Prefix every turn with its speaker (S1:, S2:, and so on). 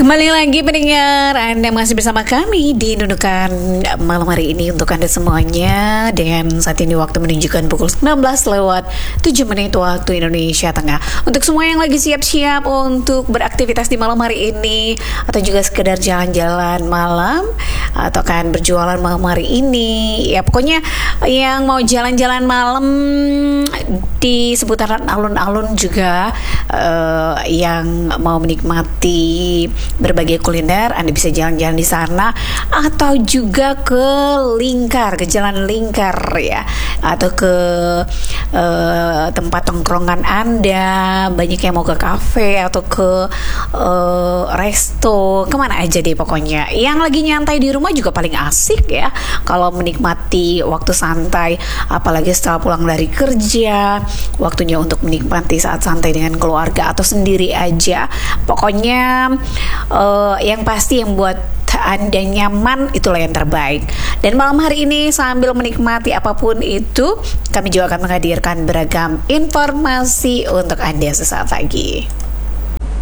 S1: Kembali lagi pendengar, Anda masih bersama kami di Nunukan malam hari ini untuk Anda semuanya. Dan saat ini waktu menunjukkan pukul 19:07 waktu Indonesia Tengah. Untuk semua yang lagi siap-siap untuk beraktivitas di malam hari ini, atau juga sekedar jalan-jalan malam, atau kan berjualan malam hari ini, ya pokoknya yang mau jalan-jalan malam di seputaran alun-alun juga, yang mau menikmati berbagai kuliner, Anda bisa jalan-jalan di sana, atau juga ke Lingkar, ke Jalan Lingkar ya, atau ke tempat tongkrongan Anda. Banyak yang mau ke kafe atau ke resto, kemana aja deh pokoknya. Yang lagi nyantai di rumah juga paling asik ya, kalau menikmati waktu santai, apalagi setelah pulang dari kerja, waktunya untuk menikmati saat santai dengan keluarga atau sendiri aja. Pokoknya yang pasti yang buat Anda nyaman, itulah yang terbaik. Dan malam hari ini sambil menikmati apapun itu, kami juga akan menghadirkan beragam informasi untuk Anda sesaat lagi.